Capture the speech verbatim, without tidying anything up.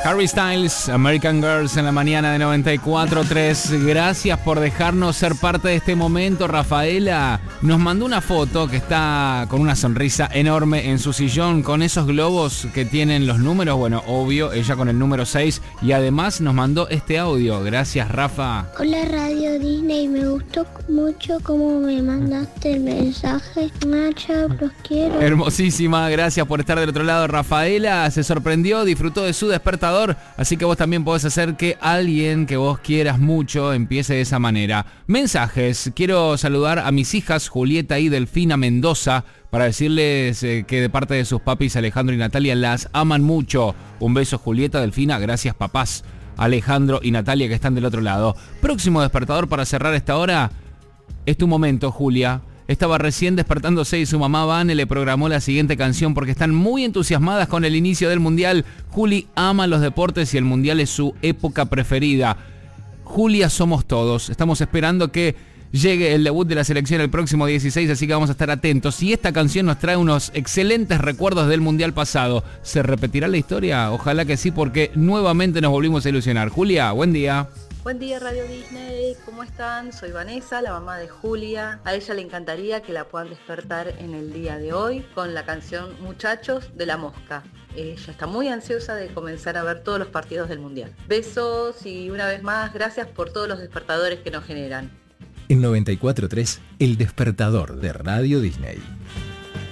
Harry Styles, American Girls en la mañana de noventa y cuatro punto tres. Gracias por dejarnos ser parte de este momento. Rafaela nos mandó una foto que está con una sonrisa enorme en su sillón con esos globos que tienen los números. Bueno, obvio, ella con el número seis. Y además nos mandó este audio. Gracias, Rafa. Hola, Radio Disney. Me gustó mucho cómo me mandaste el mensaje. Nacha, los quiero. Hermosísima. Gracias por estar del otro lado, Rafaela. Se sorprendió, disfrutó de su despertador. Así que vos también podés hacer que alguien que vos quieras mucho empiece de esa manera. Mensajes. Quiero saludar a mis hijas Julieta y Delfina Mendoza para decirles eh, que de parte de sus papis Alejandro y Natalia las aman mucho. Un beso, Julieta, Delfina. Gracias, papás Alejandro y Natalia, que están del otro lado. Próximo despertador para cerrar esta hora. Es tu momento, Julia. Estaba recién despertándose y su mamá Vane le programó la siguiente canción porque están muy entusiasmadas con el inicio del Mundial. Juli ama los deportes y el Mundial es su época preferida. Julia somos todos. Estamos esperando que llegue el debut de la selección el próximo dieciséis, así que vamos a estar atentos. Y esta canción nos trae unos excelentes recuerdos del Mundial pasado. ¿Se repetirá la historia? Ojalá que sí, porque nuevamente nos volvimos a ilusionar. Julia, buen día. Buen día, Radio Disney, ¿cómo están? Soy Vanessa, la mamá de Julia. A ella le encantaría que la puedan despertar en el día de hoy con la canción Muchachos de la Mosca. Ella está muy ansiosa de comenzar a ver todos los partidos del Mundial. Besos y una vez más, gracias por todos los despertadores que nos generan. En noventa y cuatro punto tres, el despertador de Radio Disney.